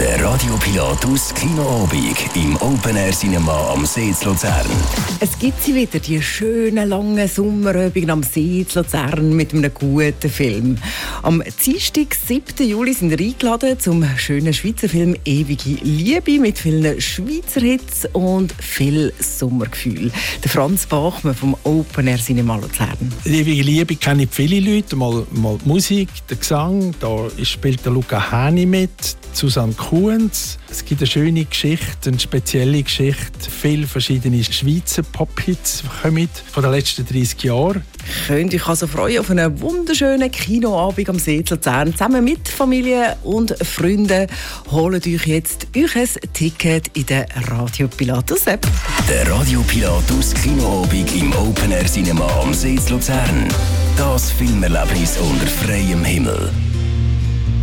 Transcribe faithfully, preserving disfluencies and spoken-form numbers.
Der Radio Pilatus Kinoabend im Open Air Cinema am See zu Luzern. Es gibt sie wieder, die schönen langen Sommerabende am See zu Luzern mit einem guten Film. Am Dienstag, siebten Juli, sind wir eingeladen zum schönen Schweizer Film «Ewige Liebe» mit vielen Schweizer Hits und viel Sommergefühl. Der Franz Bachmann vom Open Air Cinema Luzern. «Ewige Liebe» kennen viele Leute. Mal, mal die Musik, der Gesang. Da spielt der Luca Häni mit, Susanne Kuhns. Es gibt eine schöne Geschichte, eine spezielle Geschichte. Viele verschiedene Schweizer Pop-Hits kommen von den letzten dreissig Jahren. Könnt euch also freuen auf einen wunderschönen Kinoabend am See zu Luzern. Zusammen mit Familie und Freunden holt euch jetzt euch ein Ticket in der Radio Pilatus App. Der Radio Pilatus Kinoabend im Open Air Cinema am See zu Luzern. Das Filmerlebnis unter freiem Himmel.